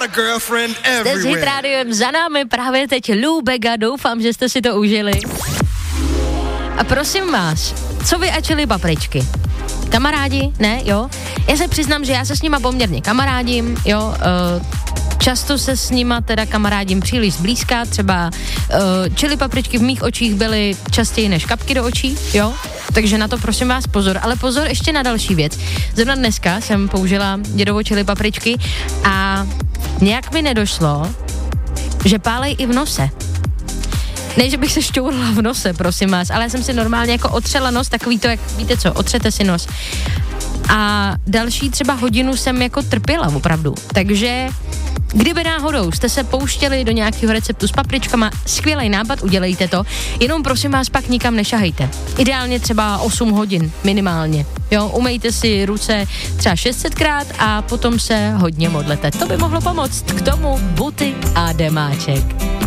Jste s Hit Rádiem, za námi právě teď Lou Bega, doufám, že jste si to užili. A prosím vás, co vy a Chili Papričky? Kamarádi? Ne, jo? Já se přiznám, že já se s nima poměrně kamarádím, jo, často se s nima teda kamarádím příliš zblízka, třeba Chili Papričky v mých očích byly častěji než kapky do očí, jo? Takže na to prosím vás pozor, ale pozor ještě na další věc. Zrovna dneska jsem použila dědovo Chili Papričky a nějak mi nedošlo, že pálej i v nose. Ne, že bych se šťourla v nose, prosím vás, ale já jsem si normálně jako otřela nos, takový to, jak víte co, otřete si nos. A další třeba hodinu jsem jako trpěla opravdu, takže kdyby náhodou jste se pouštěli do nějakého receptu s papričkama, skvělej nápad, udělejte to, jenom prosím vás pak nikam nešahejte. Ideálně třeba 8 hodin minimálně, jo, umejte si ruce třeba 600krát a potom se hodně modlete. To by mohlo pomoct, k tomu buty a demáček.